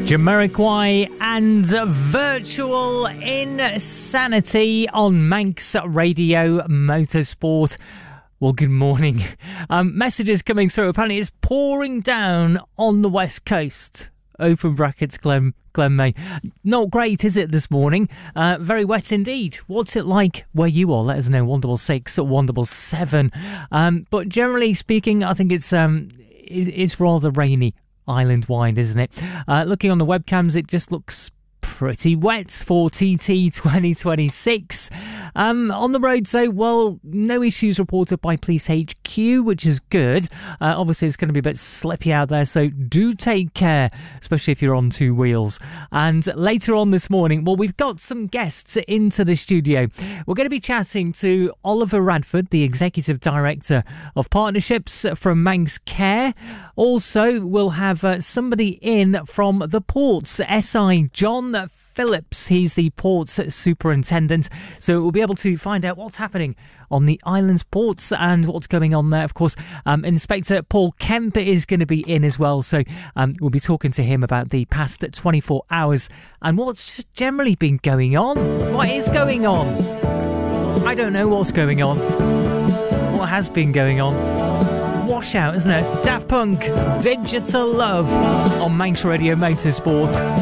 Jamiroquai and Virtual Insanity on Manx Radio Motorsport. Well, good morning. Messages coming through. Apparently it's pouring down on the west coast. Open brackets, Glen May. Not great, is it, this morning? Very wet indeed. What's it like where you are? Let us know. 166 or 177. But generally speaking, I think it's rather rainy island-wide, isn't it? Looking on the webcams, it just looks pretty wet for TT 2026. On the roads, though, well, no issues reported by Police HQ, which is good. Obviously, it's going to be a bit slippy out there, so do take care, especially if you're on two wheels. And later on this morning, well, we've got some guests into the studio. We're going to be chatting to Oliver Radford, the Executive Director of Partnerships from Manx Care. Also, we'll have somebody in from the ports, SI John Phillips. He's the ports superintendent, so we'll be able to find out what's happening on the island's ports and what's going on there. Of course, Inspector Paul Kemp is going to be in as well, so we'll be talking to him about the past 24 hours and what's generally been going on. What is going on? I don't know what's going on. What has been going on? Washout, isn't it? Daft Punk, Digital Love on Manx Radio Motorsport.